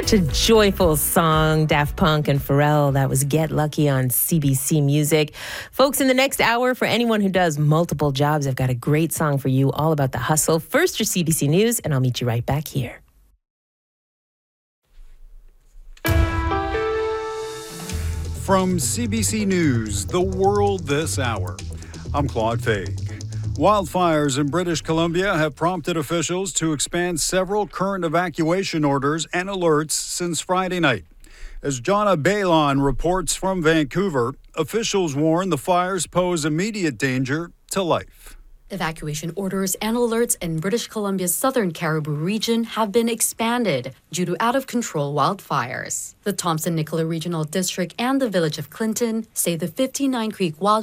Such a joyful song, Daft Punk and Pharrell. That was Get Lucky on CBC Music. Folks, in the next hour, for anyone who does multiple jobs, I've got a great song for you all about the hustle. First, your CBC News, and I'll meet you right back here. From CBC News, The World This Hour, I'm Claude Faig. Wildfires in British Columbia have prompted officials to expand several current evacuation orders and alerts since Friday night. As Jonna Balon reports from Vancouver, officials warn the fires pose immediate danger to life. Evacuation orders and alerts in British Columbia's southern Cariboo region have been expanded due to out-of-control wildfires. The Thompson-Nicola Regional District and the village of Clinton say the 59 Creek wildfire